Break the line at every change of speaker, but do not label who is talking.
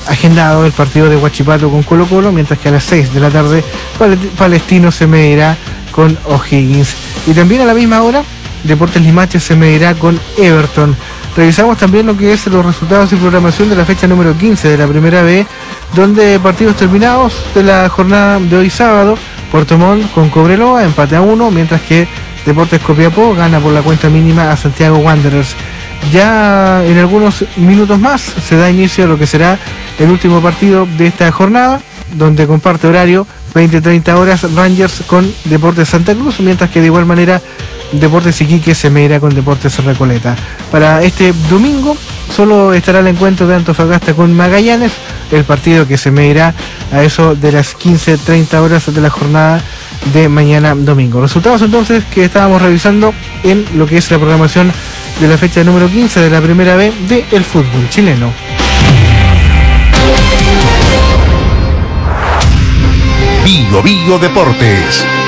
agendado el partido de Huachipato con Colo Colo, mientras que a las 6 de la tarde Palestino se medirá con O'Higgins. Y también a la misma hora, Deportes Limache se medirá con Everton. Revisamos también lo que es los resultados y programación de la fecha número 15 de la Primera B, donde partidos terminados de la jornada de hoy sábado: Puerto Montt con Cobreloa, empate a 1, mientras que Deportes Copiapó gana por la cuenta mínima a Santiago Wanderers. Ya en algunos minutos más se da inicio a lo que será el último partido de esta jornada, donde comparte horario 20-30 horas Rangers con Deportes Santa Cruz, mientras que de igual manera Deportes Iquique se medirá con Deportes Recoleta. Para este domingo solo estará el encuentro de Antofagasta con Magallanes, el partido que se medirá a eso de las 15-30 horas de la jornada de mañana domingo. Resultados entonces que estábamos revisando en lo que es la programación de la fecha número 15 de la Primera B del fútbol chileno.
Bio Bio Deportes.